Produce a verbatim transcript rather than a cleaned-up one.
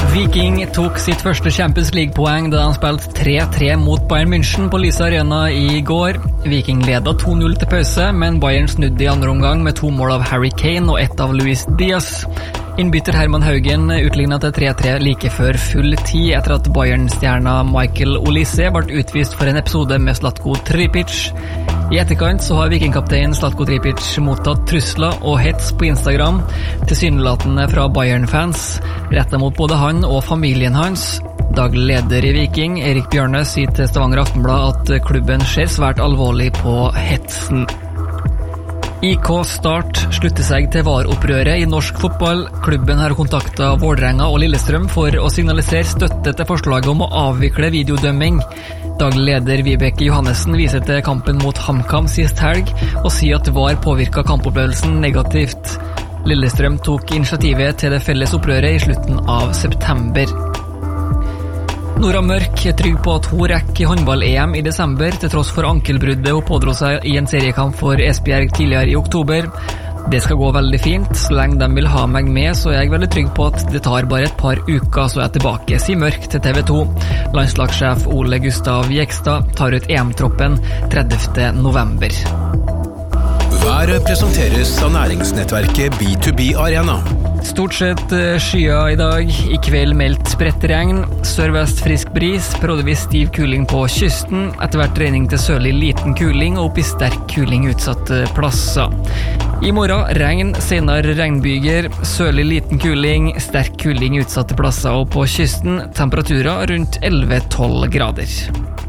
Viking tok sitt første Champions League-poeng da han spilte tre tre mot Bayern München på Lyse Arena i går. Viking ledet to null til pause, men Bayern snudde i andre omgang med to mål av Harry Kane og ett av Luis Diaz. Innbytter Herman Haugen utlignet til tre tre like før full tid etter at Bayern-stjerna Michael Olise ble utvist for en episode med Zlatko Tripic. I etterkant så har Viking-kaptein Zlatko Tripic mottatt trusler og hets på Instagram, tilsynelatende fra Bayern-fans, rettet mot både han og familien hans. Daglig leder i Viking, Erik Bjørne, sier til Stavanger Aftenblad at klubben ser svært alvorlig på hetsen. I K Start slutter seg til VAR-opprøret i norsk fotball. Klubben har kontaktet Vålerenga og Lillestrøm for å signalisere støtte til forslaget om å avvikle videodømming. Daglig leder Vibeke Johannessen viser til kampen mot HamKam sist helg og sier at VAR påvirket kampopplevelsen negativt. Lillestrøm tok initiativet til det felles opprøret i slutten av september. Nora Mørk er trygg på at hun rekker håndball-E M i desember, til tross for ankelbruddet hun pådro seg i en seriekamp for Esbjerg tidligere i oktober. Det skal gå veldig fint, så lenge de vil ha meg med, så er jeg veldig trygg på at det tar bare et par uker, så er jeg tilbake, sier Mørk til T V to. Landslagssjef Ole Gustav Jekstad tar ut E M-troppen tredivte november. Været presenteres av næringsnettverket B to B Arena. Stort sett skya i dag. I kveld meldt spredt regn. Sørvest frisk bris, periodevis stiv kuling på kysten. Etter hvert regning til sørlig liten kuling og opp i sterk kuling utsatte plasser. I morgen regn, senere regnbyger, sørlig liten kuling, sterk kuling utsatte plasser og på kysten. Temperaturer rundt elleve til tolv grader.